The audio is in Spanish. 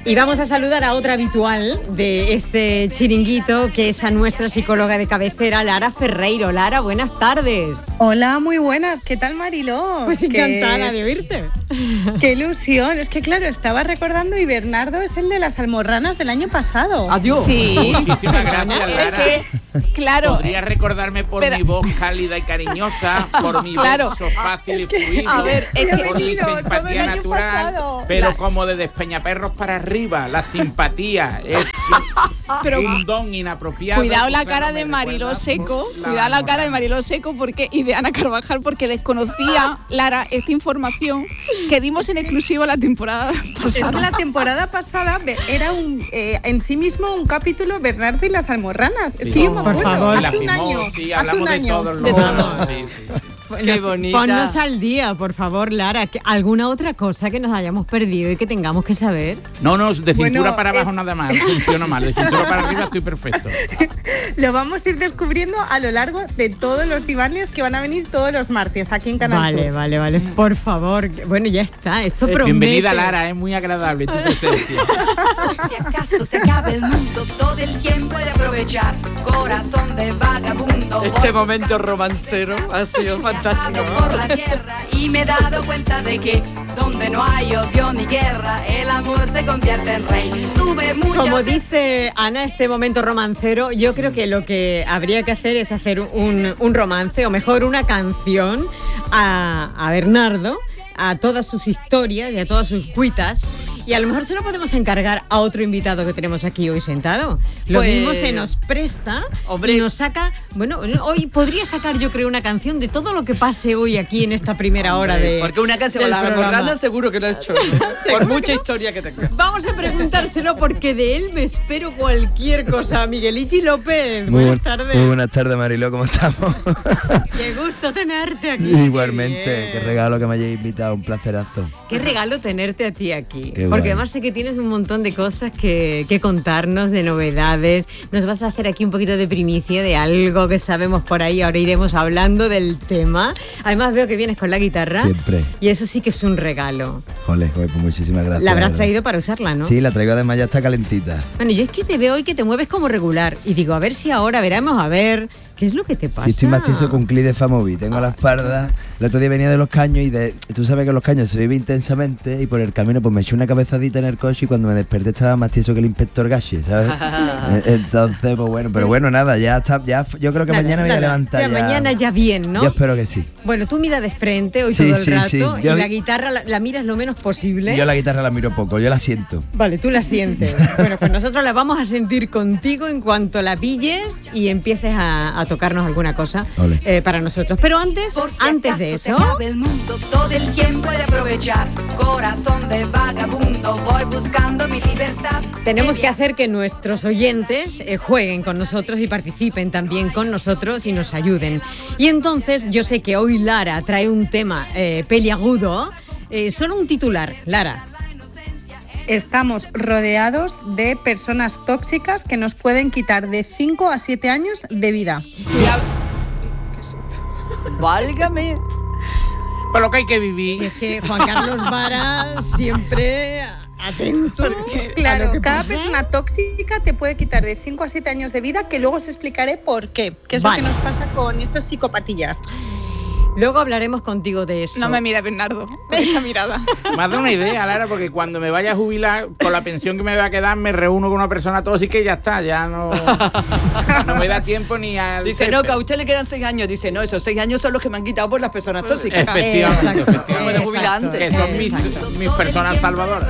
Y vamos a saludar a otra habitual de este chiringuito, que es a nuestra psicóloga de cabecera, Lara Ferreiro. Lara, buenas tardes. Hola, muy buenas. ¿Qué tal, Mariló? Pues encantada de oírte. ¡Qué ilusión! Es que, claro, estaba recordando y Bernardo es el de las almorranas del año pasado. ¡Adiós! Sí. Muchísimas gracias, Lara. Es que, claro. Podrías recordarme por mi voz cálida y cariñosa, por mi verso fácil y fluido, a ver, es que por mi simpatía natural, pero como de Despeñaperros para arriba, la simpatía es un don inapropiado. Cuidado la cara de Mariló Seco, y de Ana Carvajal, porque desconocía, Lara, esta información que dimos en exclusiva la temporada pasada. Es que la temporada pasada era en sí mismo un capítulo Bernardo y las almorranas. Sí, me acuerdo. Por favor. Hace un año. Sí, hablamos de todos los todos. Qué bonita. Ponnos al día, por favor, Lara. ¿Alguna otra cosa que nos hayamos perdido y que tengamos que saber? No, de cintura para abajo nada más, funciona mal. De cintura para arriba estoy perfecto. Lo vamos a ir descubriendo a lo largo de todos los divanes que van a venir todos los martes aquí en Canal Sur. Vale, por favor. Bueno, ya está, esto promete. Bienvenida, Lara, es muy agradable tu presencia. Si acaso se acaba el mundo, todo el tiempo puede aprovechar. Corazón de vagabundo. Este momento romancero ha sido fantástico. Por la tierra y me he dado cuenta de que donde no hay odio ni guerra, el amor se convierte en rey. Tuve muchas... Como dice Ana, este momento romancero, yo creo que lo que habría que hacer es hacer un romance, o mejor una canción a Bernardo, a todas sus historias y a todas sus cuitas. Y a lo mejor se lo podemos encargar a otro invitado que tenemos aquí hoy sentado. Lo mismo se nos presta, hombre, y nos saca... Bueno, hoy podría sacar, yo creo, una canción de todo lo que pase hoy aquí en esta primera hora de... Porque una canción con la almorrana seguro que lo he hecho. Por mucha historia que tenga. Vamos a preguntárselo porque de él me espero cualquier cosa. Miguelichi López, buenas tardes. Muy buenas tardes, Mariló, ¿cómo estamos? Qué gusto tenerte aquí. Igualmente, qué regalo que me hayáis invitado, un placerazo. Qué regalo tenerte a ti aquí. Qué porque guay. Además sé que tienes un montón de cosas que contarnos, de novedades. Nos vas a hacer aquí un poquito de primicia de algo que sabemos por ahí. Ahora iremos hablando del tema. Además veo que vienes con la guitarra. Siempre. Y eso sí que es un regalo. Joder, pues muchísimas gracias. La habrás traído para usarla, ¿no? Sí, la traigo, además ya está calentita. Bueno, yo es que te veo hoy que te mueves como regular. Y digo, a ver si ahora veremos, a ver... ¿Qué es lo que te pasa? Sí, estoy mastizo con clic de Famovi. Tengo la espalda. El otro día venía de Los Caños y tú sabes que en Los Caños se vive intensamente y por el camino pues me eché una cabezadita en el coche y cuando me desperté estaba más tieso que el inspector Gashi, ¿sabes? Entonces, pues bueno, pero bueno, nada, ya está, yo creo que mañana me voy a levantar ya. Mañana ya bien, ¿no? Yo espero que sí. Bueno, tú mira de frente hoy Sí, todo el sí, rato sí. y la guitarra la miras lo menos posible. Yo la guitarra la miro poco, yo la siento. Vale, tú la sientes. Bueno, pues nosotros la vamos a sentir contigo en cuanto la pilles y empieces a tocarnos alguna cosa para nosotros. Pero antes de eso... el mundo, todo el tiempo puede aprovechar. Corazón de vagabundo, voy buscando mi libertad. Tenemos que hacer que nuestros oyentes jueguen con nosotros y participen también con nosotros y nos ayuden. Y entonces yo sé que hoy Lara trae un tema peliagudo. Solo un titular, Lara. Estamos rodeados de personas tóxicas que nos pueden quitar de 5 a 7 años de vida. Qué susto. Válgame. Por lo que hay que vivir. Si es que Juan Carlos Vara siempre atento. Claro, cada persona tóxica te puede quitar de 5 a 7 años de vida, que luego os explicaré por qué. Que es lo que nos pasa con esas psicopatillas. Luego hablaremos contigo de eso. No me mira, Bernardo, con esa mirada. Me has dado una idea, Lara, porque cuando me vaya a jubilar, con la pensión que me va a quedar, me reúno con una persona tóxica y ya está, ya no me da tiempo ni al... Dice, no, que a usted le quedan 6 años. Dice, no, esos 6 años son los que me han quitado por las personas tóxicas. Efectivamente. Jubilante. Que son mis personas salvadoras.